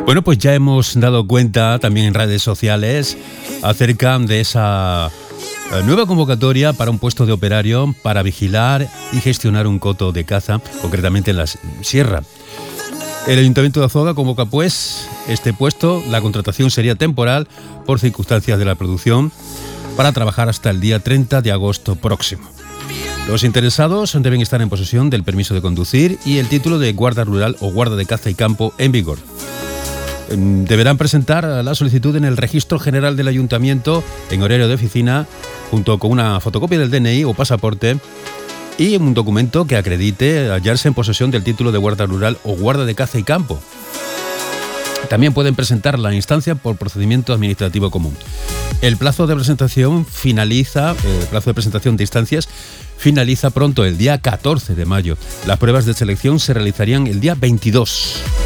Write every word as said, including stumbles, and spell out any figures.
Bueno, pues ya hemos dado cuenta también en redes sociales acerca de esa nueva convocatoria para un puesto de operario para vigilar y gestionar un coto de caza, concretamente en la sierra. El Ayuntamiento de Azuaga convoca pues este puesto. La contratación sería temporal por circunstancias de la producción para trabajar hasta el día treinta de agosto próximo. Los interesados deben estar en posesión del permiso de conducir y el título de guarda rural o guarda de caza y campo en vigor. Deberán presentar la solicitud en el Registro General del Ayuntamiento en horario de oficina junto con una fotocopia del D N I o pasaporte y un documento que acredite hallarse en posesión del título de guarda rural o guarda de caza y campo. También pueden presentar la instancia por procedimiento administrativo común. El plazo de presentación finaliza, el plazo de presentación de instancias finaliza pronto, el día catorce de mayo. Las pruebas de selección se realizarían el día veintidós.